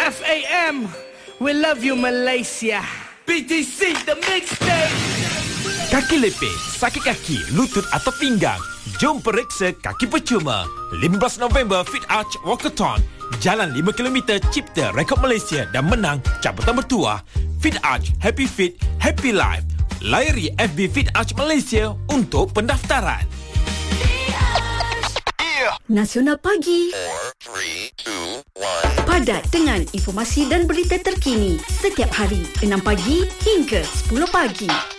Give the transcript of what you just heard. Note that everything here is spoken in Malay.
FAM. We love you, Malaysia. BTC, the mixtape. Kaki lepeh, sakit kaki, lutut atau pinggang? Jom periksa kaki percuma. 15 November Fit Arch Walkathon. Jalan 5 km cipta rekod Malaysia dan menang cabutan bertuah. Fit Arch, Happy Fit, Happy Life. Layari FB Fit Arch Malaysia untuk pendaftaran. Nasional Pagi. 4, 3, 2, 1. Padat dengan informasi dan berita terkini setiap hari 6 pagi hingga 10 pagi.